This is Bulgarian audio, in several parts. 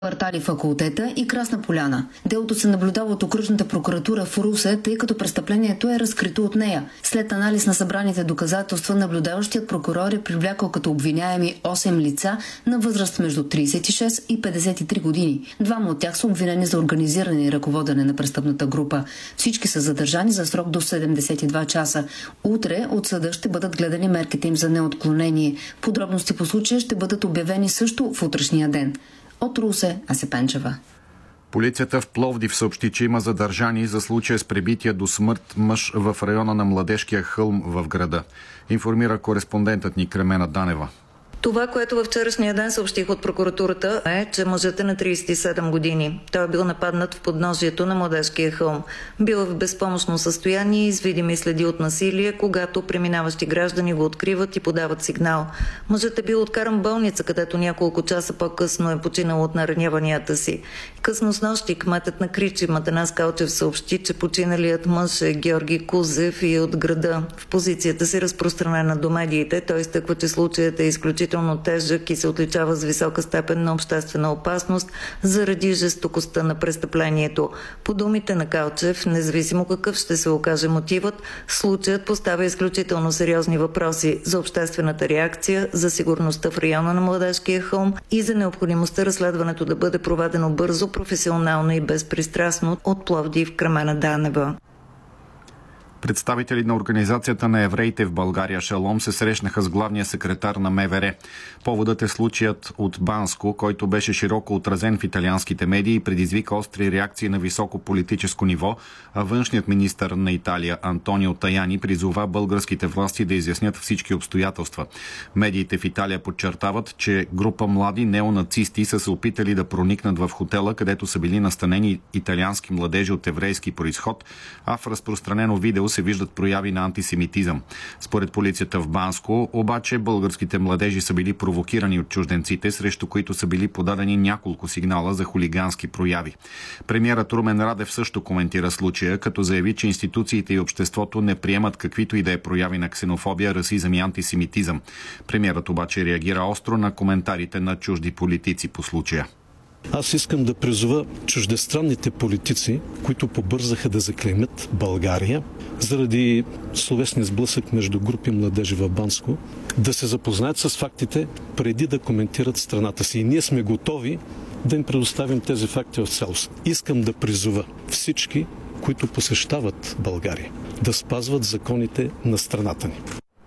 квартали факултета и Красна поляна. Делото се наблюдава от окръжната прокуратура в Русе, тъй като престъплението е разкрито от нея. След анализ на събраните доказателства, наблюдаващият прокурор е привлякал като обвиняеми 8 лица на възраст между 36 и 53 години. Двама от тях са обвинени за организиране и ръководене на престъпната група. Всички са задържани за срок до 72 часа. Утре от съда ще бъдат гледани мерките им за неотклонение. Подробности по случая ще бъдат обявени също в утрешния ден. От Русе, Ася Пенчева. Полицията в Пловдив съобщи, че има задържани за случая с пребития до смърт мъж в района на Младежкия хълм в града. Информира кореспондентът ни Кремена Данева. Това, което във вчерашния ден съобщих от прокуратурата, е, че мъжът е на 37 години. Той е бил нападнат в подножието на Младежкия хълм. Бил е в безпомощно състояние и с видими следи от насилие, когато преминаващи граждани го откриват и подават сигнал. Мъжът е бил откаран в болница, където няколко часа по-късно е починал от нараняванията си. Късно снощи кметът на Кричим Атанас Калчев съобщи, че починалият мъж е Георги Кузев и е от града. В позицията си, разпространена до медиите, той изтъква, че случаят е изключително тежък и се отличава с висока степен на обществена опасност заради жестокостта на престъплението. По думите на Калчев, независимо какъв ще се окаже мотивът, случаят поставя изключително сериозни въпроси за обществената реакция, за сигурността в района на Младежкия хълм и за необходимостта разследването да бъде проведено бързо, професионално и безпристрастно. От Пловдив, Кремена Данева. Представители на Организацията на евреите в България Шалом се срещнаха с главния секретар на МВР. Поводът е случаят от Банско, който беше широко отразен в италианските медии и предизвика остри реакции на високо политическо ниво, а външният министър на Италия Антонио Таяни призова българските власти да изяснят всички обстоятелства. Медиите в Италия подчертават, че група млади неонацисти са се опитали да проникнат в хотела, където са били настанени италиански младежи от еврейски произход, а в разпространено видео се виждат прояви на антисемитизъм. Според полицията в Банско, обаче българските младежи са били провокирани от чужденците, срещу които са били подадени няколко сигнала за хулигански прояви. Премиерът Румен Радев също коментира случая, като заяви, че институциите и обществото не приемат каквито и да е прояви на ксенофобия, расизъм и антисемитизъм. Премиерът обаче реагира остро на коментарите на чужди политици по случая. Аз искам да призова чуждестранните политици, които побързаха да заклеймят България заради словесния сблъсък между групи младежи в Банско, да се запознаят с фактите преди да коментират страната си. И ние сме готови да им предоставим тези факти в цялост. Искам да призова всички, които посещават България, да спазват законите на страната ни.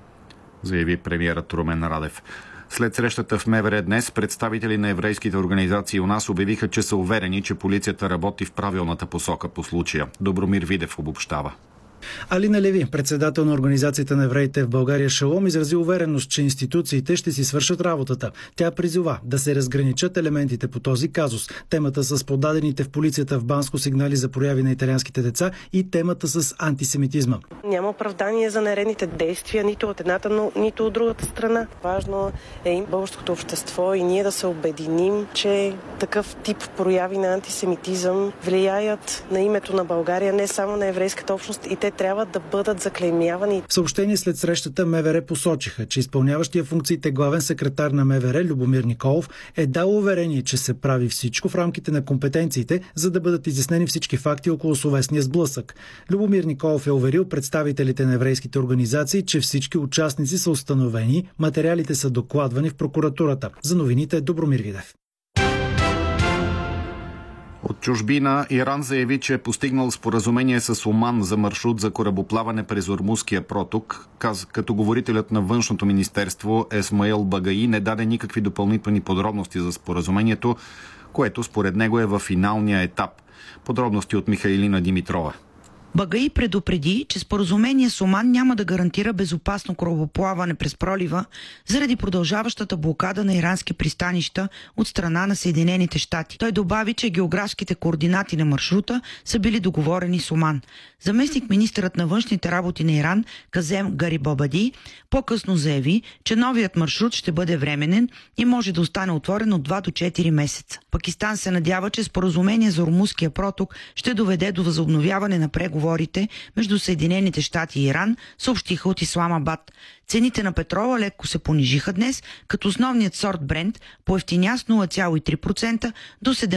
Заяви премиерът Румен Радев. След срещата в МВР днес, представители на еврейските организации у нас обявиха, че са уверени, че полицията работи в правилната посока по случая. Добромир Видев обобщава. Алина Леви, председател на Организацията на евреите в България Шалом, изрази увереност, че институциите ще си свършат работата. Тя призова да се разграничат елементите по този казус. Темата с подадените в полицията в Банско сигнали за прояви на италианските деца и темата с антисемитизма. Няма оправдание за нередните действия нито от едната, нито от другата страна. Важно е и българското общество и ние да се обединим, че такъв тип прояви на антисемитизъм влияят на името на България, не само на еврейската общност, и те трябва да бъдат заклеймявани. В съобщение след срещата МВР посочиха, че изпълняващия функциите главен секретар на МВР Любомир Николов е дал уверение, че се прави всичко в рамките на компетенциите, за да бъдат изяснени всички факти около словесния сблъсък. Любомир Николов е уверил представителите на еврейските организации, че всички участници са установени, материалите са докладвани в прокуратурата. За новините Добромир Видев. От чужбина Иран заяви, че е постигнал споразумение с Оман за маршрут за корабоплаване през Ормузския проток, като говорителят на външното министерство Есмаил Багаи не даде никакви допълнителни подробности за споразумението, което според него е във финалния етап. Подробности от Михаилина Димитрова. Багаи предупреди, че споразумение с Оман няма да гарантира безопасно корабоплаване през пролива заради продължаващата блокада на ирански пристанища от страна на Съединените щати. Той добави, че географските координати на маршрута са били договорени с Оман. Заместник министърът на външните работи на Иран Казем Гарибабади по-късно заяви, че новият маршрут ще бъде временен и може да остане отворен от 2 до 4 месеца. Пакистан се надява, че споразумение за Ормузския проток ще доведе до възобновяване на преговори преговорите между Съединените щати и Иран, съобщиха от Исламабад. Цените на петрола леко се понижиха днес, като основният сорт Брент поевтиня с 0,3% до